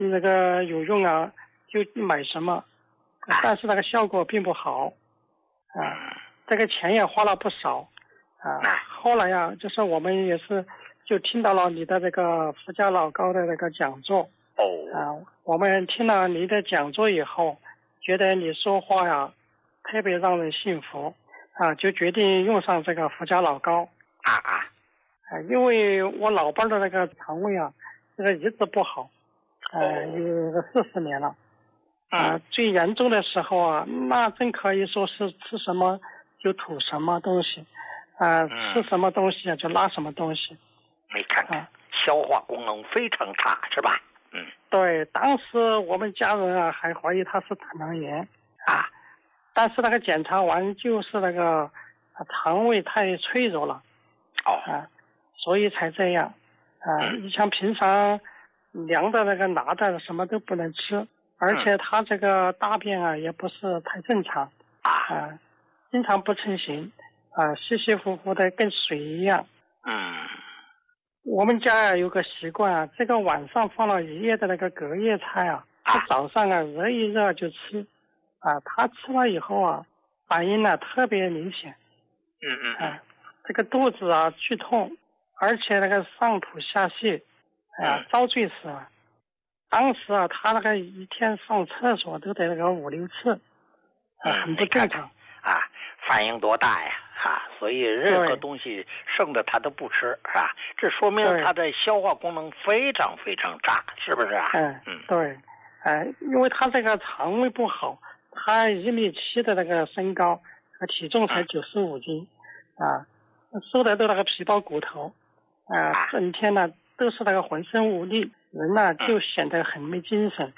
那个有用啊就买什么，但是那个效果并不好这个钱也花了不少后来就是我们也是就听到了你的这个福家老高的那个讲座我们听了你的讲座以后，觉得你说话特别让人信服就决定用上这个福家老高因为我老伴的那个肠胃这个一直不好有个40年了最严重的时候那真可以说是吃什么就吐什么东西吃什么东西就拉什么东西。 你看看消化功能非常差是吧？ 对，当时我们家人还怀疑他是胆囊炎但是那个检查完就是那个肠胃太脆弱了所以才这样你像平常凉的那个辣的什么都不能吃，而且他这个大便也不是太正常经常不成形稀稀糊糊的跟水一样我们家有个习惯这个晚上放了一夜的那个隔夜菜他早上热一热就吃他吃了以后反应特别明显这个肚子剧痛，而且那个上吐下泻遭罪死了。当时他那个一天上厕所都得那个5-6次很不正常反应多大呀所以任何东西剩的他都不吃这说明他的消化功能非常非常差，是不是对因为他这个肠胃不好，他1.7米的那个身高体重才95斤瘦的都那个皮包骨头整天都是那个浑身无力，人就显得很没精神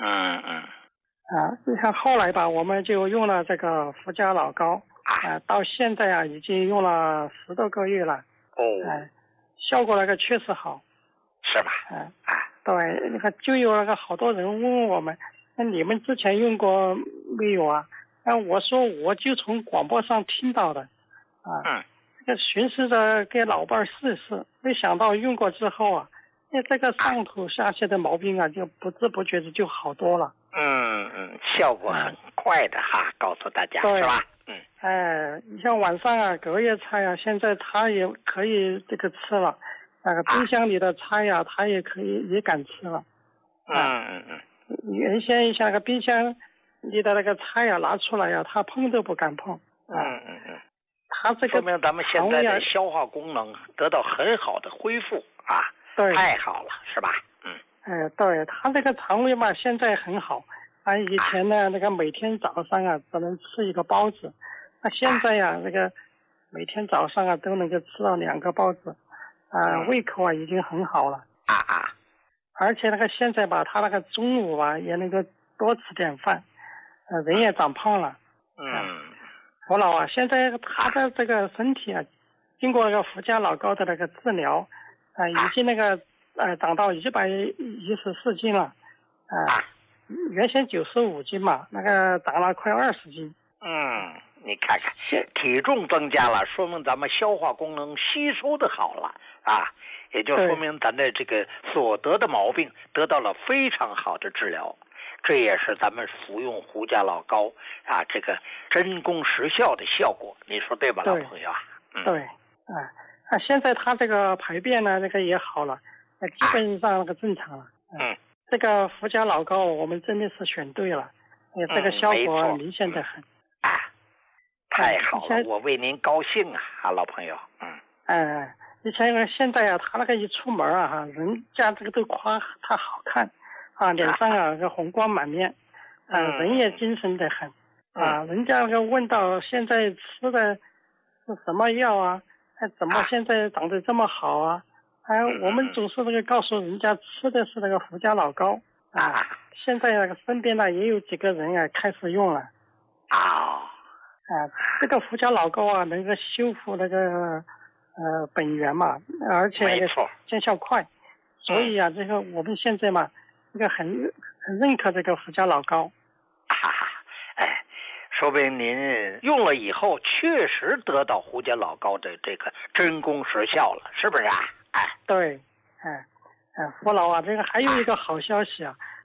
你看后来吧，我们就用了这个福家老高到现在已经用了10多个月了效果那个确实好， 是吧对，那个就有那个好多人问我们，那你们之前用过没有我说我就从广播上听到的这个寻思着给老伴试试，没想到用过之后这个上吐下泻的毛病就不知不觉的就好多了效果很快的告诉大家是吧你像晚上隔夜菜现在他也可以这个吃了那个冰箱里的菜他也可以也敢吃了原先像那个冰箱里的那个菜拿出来他碰都不敢碰他这个说明咱们现在的消化功能得到很好的恢复对， 太好了是吧对，他这个肠胃嘛现在很好以前呢那个每天早上只能吃1个包子，现在那个每天早上都能够吃到2个包子胃口已经很好了而且那个现在吧他那个中午也能够多吃点饭人也长胖了我老现在他的这个身体经过那个福家老高的那个治疗已经那个长到114斤了原先95斤嘛，那个长了快20斤你看看体重增加了，说明咱们消化功能吸收的好了也就说明咱的这个所得的毛病得到了非常好的治疗，这也是咱们服用胡家老高这个真功实效的效果，你说对吧老朋友对现在他这个排便呢这个也好了基本上那个正常了这个福家老高我们真的是选对了这个效果明显的很太好了我为您高兴老朋友你像现在他那个一出门人家这个都夸他好看脸上个红光满面人也精神的很人家问到现在吃的是什么药怎么现在长得这么好我们总是告诉人家吃的是那个福家老高现在那个身边也有几个人开始用了这个福家老高能够修复那个本源嘛，而且那个见效快所以这个我们现在嘛这个很认可这个福家老高说明您用了以后确实得到胡家老高的这个真功实效了，是不是对福老这个还有一个好消息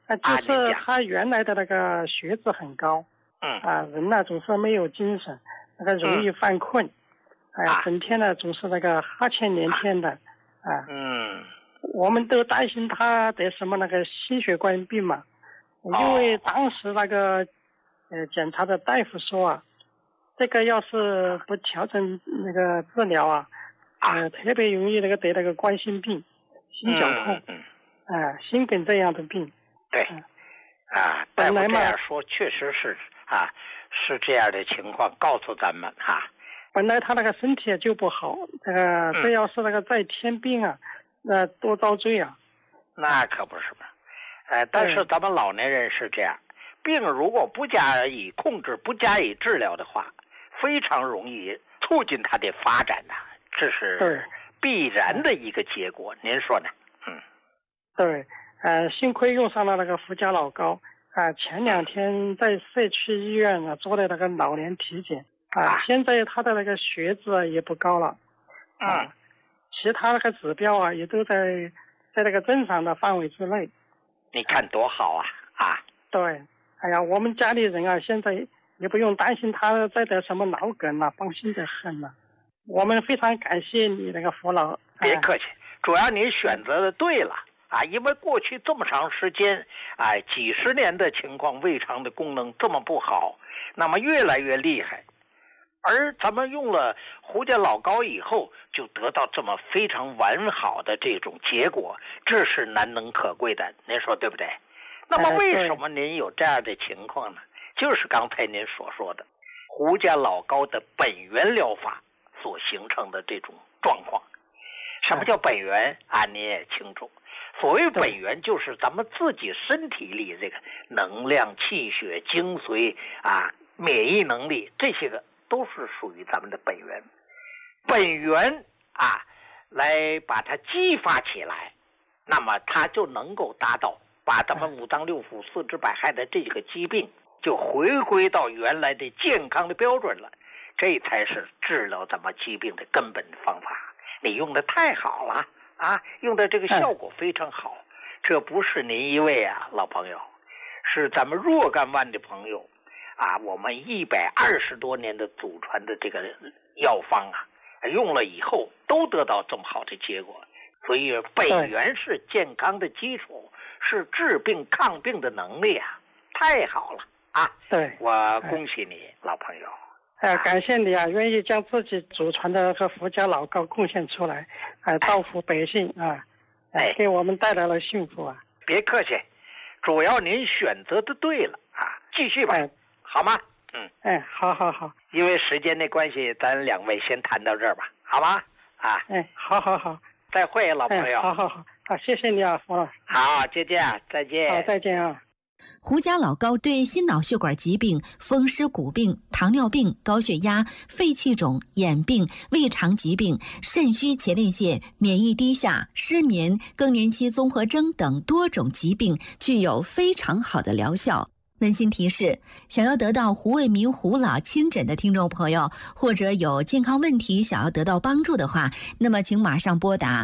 就是他原来的那个血脂很高，人呢总是没有精神，那个容易犯困，整天呢总是那个哈欠连天的，我们都担心他得什么那个心血管病嘛，因为当时那个检查的大夫说啊，这个要是不调整那个治疗啊，特别容易那个得那个冠心病、心绞痛，心梗这样的病。 对，大夫这样说确实是是这样的情况，告诉咱们本来他那个身体就不好，这要是那个再添病啊，那多遭罪啊。 那可不是嘛，但是咱们老年人是这样，病如果不加以控制、不加以治疗的话，非常容易促进它的发展呐，这是必然的一个结果。您说呢？ 对，幸亏用上了那个福佳老高，前2天在社区医院做的那个老年体检，现在他的那个血脂也不高了，其他那个指标啊也都在那个正常的范围之内。 你看多好啊！ 对，我们家里人啊，现在也不用担心他再得什么脑梗了，放心的很了。我们非常感谢你那个扶老。 别客气，主要你选择的对了因为过去这么长时间几十年的情况，胃肠的功能这么不好，那么越来越厉害。而咱们用了胡家老高以后，就得到这么非常完好的这种结果，这是难能可贵的，您说对不对？那么为什么您有这样的情况呢？就是刚才您所说的胡家老高的本源疗法所形成的这种状况。什么叫本源你也清楚，所谓本源就是咱们自己身体里这个能量、气血、精髓免疫能力，这些个都是属于咱们的本源。本源来把它激发起来，那么它就能够达到把咱们五脏六腑、四肢百骸的这个疾病就回归到原来的健康的标准了，这才是治疗咱们疾病的根本方法。你用的太好了用的这个效果非常好。这不是您一位老朋友，是咱们若干万的朋友我们120多年的祖传的这个药方用了以后都得到这么好的结果。所以本源是健康的基础，是治病抗病的能力太好了对， 我恭喜你老朋友。 感谢你愿意将自己祖传的和福家老高贡献出来，造福百姓给我们带来了幸福别客气，主要您选择的对了继续吧，好吗？ 好。 因为时间的关系，咱2位先谈到这儿吧，好吗？ 好， 再会，老朋友。 好，谢谢你扶老。 好，再见。 好，再见胡家老高对心脑血管疾病、风湿骨病、糖尿病、高血压、肺气肿、眼病、胃肠疾病、肾虚前列腺、免疫低下、失眠、更年期综合征等多种疾病具有非常好的疗效。温馨提示：想要得到胡卫民胡老亲诊的听众朋友，或者有健康问题想要得到帮助的话，那么请马上拨打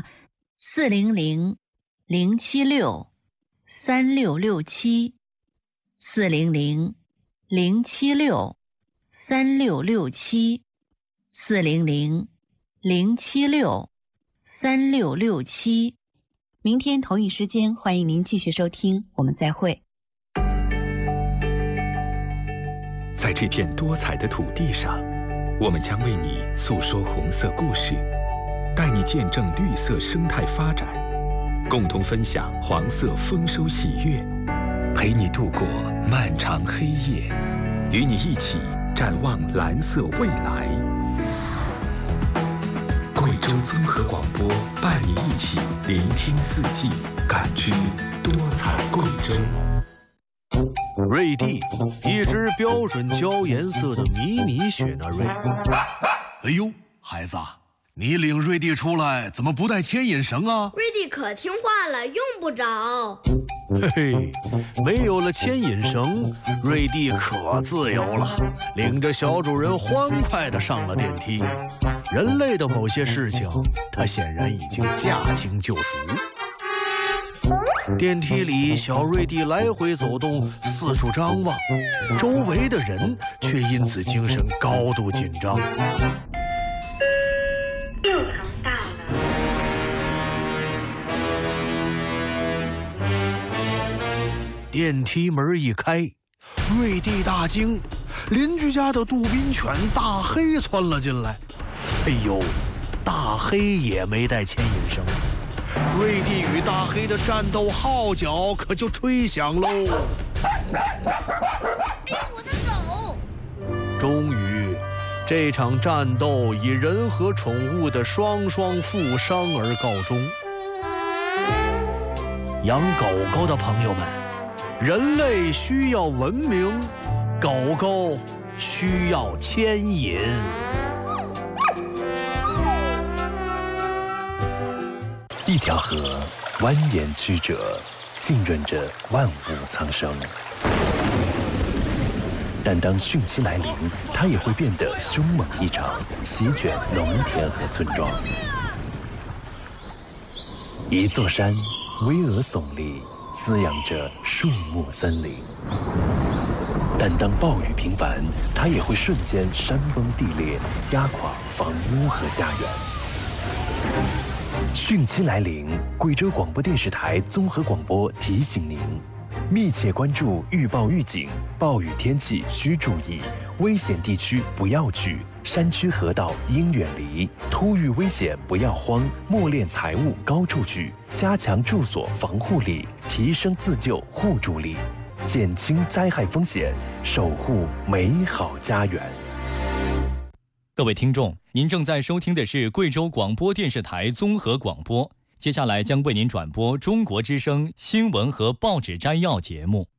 400-076-3667。400-076-3667 400-076-3667。明天同一时间，欢迎您继续收听，我们再会。 在这片多彩的土地上，我们将为你诉说红色故事，带你见证绿色生态发展，共同分享黄色丰收喜悦，陪你度过漫长黑夜，与你一起展望蓝色未来。贵州综合广播伴你一起聆听四季，感知多彩贵州。 瑞蒂，一只标准椒颜色的迷你雪纳瑞。 哎呦，孩子，你领瑞蒂出来怎么不带牵引绳啊？ 瑞蒂可听话了，用不着。 嘿嘿，没有了牵引绳，瑞蒂可自由了，领着小主人欢快地上了电梯。人类的某些事情，他显然已经驾轻就熟。 电梯里，小瑞蒂来回走动，四处张望，周围的人却因此精神高度紧张。 6层到了。 电梯门一开，瑞蒂大惊，邻居家的杜宾犬大黑窜了进来。哎呦，大黑也没带牵引绳，瑞蒂与大黑的战斗号角可就吹响喽！ 我的手！ 终于，这场战斗以人和宠物的双双负伤而告终。养狗狗的朋友们，人类需要文明，狗狗需要牵引。 一条河蜿蜒曲折，浸润着万物苍生。但当汛期来临，它也会变得凶猛异常，席卷农田和村庄。一座山巍峨耸立，滋养着树木森林。但当暴雨频繁，它也会瞬间山崩地裂，压垮房屋和家园。汛期来临，贵州广播电视台综合广播提醒您：密切关注预报预警，暴雨天气需注意，危险地区不要去，山区河道应远离，突遇危险不要慌，默练财物高处举，加强住所防护力，提升自救互助力，减轻灾害风险，守护美好家园。 各位听众，您正在收听的是贵州广播电视台综合广播，接下来将为您转播中国之声新闻和报纸摘要节目。